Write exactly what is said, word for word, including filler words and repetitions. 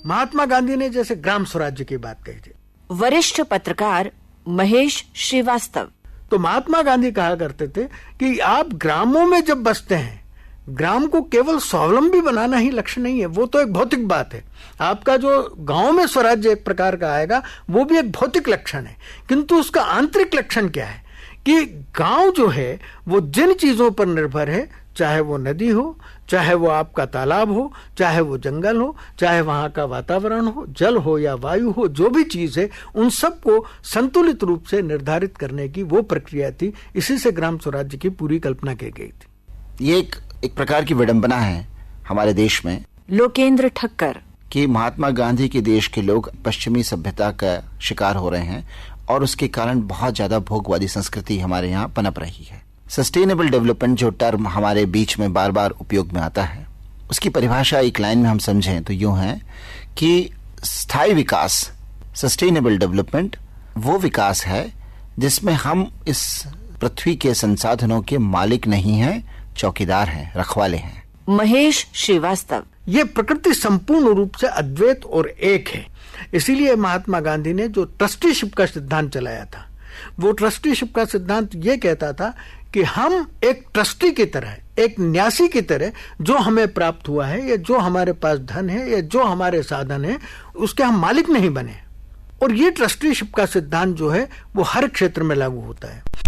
महात्मा गांधी ने जैसे ग्राम स्वराज्य की बात कही थी। वरिष्ठ पत्रकार महेश श्रीवास्तव। तो महात्मा गांधी कहा करते थे कि आप ग्रामों में जब बसते हैं, ग्राम को केवल स्वावलंबी बनाना ही लक्ष्य नहीं है, वो तो एक भौतिक बात है। आपका जो गांव में स्वराज्य एक प्रकार का आएगा वो भी एक भौतिक लक्षण है, किंतु उसका आंतरिक लक्षण क्या है कि गांव जो है वो जिन चीजों पर निर्भर है, चाहे वो नदी हो, चाहे वो आपका तालाब हो, चाहे वो जंगल हो, चाहे वहां का वातावरण हो, जल हो या वायु हो, जो भी चीज है उन सबको संतुलित रूप से निर्धारित करने की वो प्रक्रिया थी। इसी से ग्राम स्वराज्य की पूरी कल्पना की गई थी। ये एक एक प्रकार की विडंबना है हमारे देश में, लोकेंद्र ठक्कर, कि महात्मा गांधी के देश के लोग पश्चिमी सभ्यता का शिकार हो रहे हैं और उसके कारण बहुत ज्यादा भोगवादी संस्कृति हमारे यहाँ पनप रही है। सस्टेनेबल डेवलपमेंट जो टर्म हमारे बीच में बार बार उपयोग में आता है, उसकी परिभाषा एक लाइन में हम समझें तो यूं है कि स्थायी विकास, सस्टेनेबल डेवलपमेंट वो विकास है जिसमें हम इस पृथ्वी के संसाधनों के मालिक नहीं हैं, चौकीदार हैं, रखवाले हैं। महेश श्रीवास्तव, ये प्रकृति संपूर्ण रूप से अद्वैत और एक है। इसीलिए महात्मा गांधी ने जो ट्रस्टीशिप का सिद्धांत चलाया था, वो ट्रस्टीशिप का सिद्धांत ये कहता था कि हम एक ट्रस्टी की तरह, एक न्यासी की तरह, जो हमें प्राप्त हुआ है या जो हमारे पास धन है या जो हमारे साधन है, उसके हम मालिक नहीं बने। और ये ट्रस्टीशिप का सिद्धांत जो है वो हर क्षेत्र में लागू होता है।